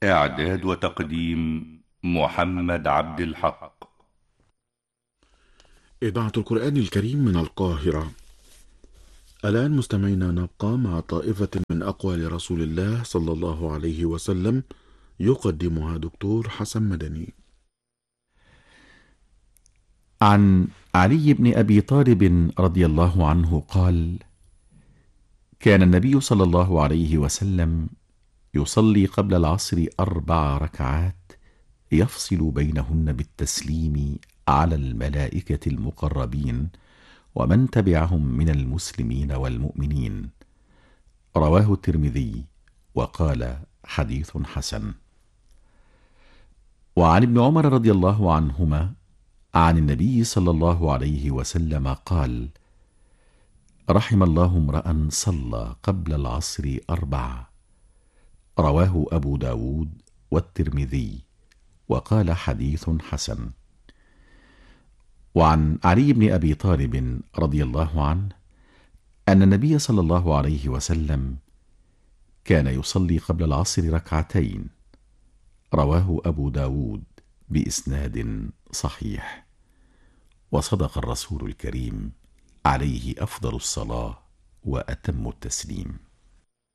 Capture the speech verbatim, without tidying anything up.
إعداد وتقديم محمد عبد الحق. إذاعة القرآن الكريم من القاهرة. الآن مستمعينا نبقى مع طائفة من أقوال رسول الله صلى الله عليه وسلم يقدمها دكتور حسن مدني. عن علي بن أبي طالب رضي الله عنه قال: كان النبي صلى الله عليه وسلم يصلي قبل العصر أربع ركعات يفصل بينهن بالتسليم على الملائكة المقربين ومن تبعهم من المسلمين والمؤمنين. رواه الترمذي وقال: حديث حسن. وعن ابن عمر رضي الله عنهما عن النبي صلى الله عليه وسلم قال: رحم الله امرأ صلى قبل العصر أربعة. رواه أبو داود والترمذي وقال: حديث حسن. وعن علي بن أبي طالب رضي الله عنه أن النبي صلى الله عليه وسلم كان يصلي قبل العصر ركعتين. رواه أبو داود بإسناد صحيح. وصدق الرسول الكريم عليه أفضل الصلاة وأتم التسليم.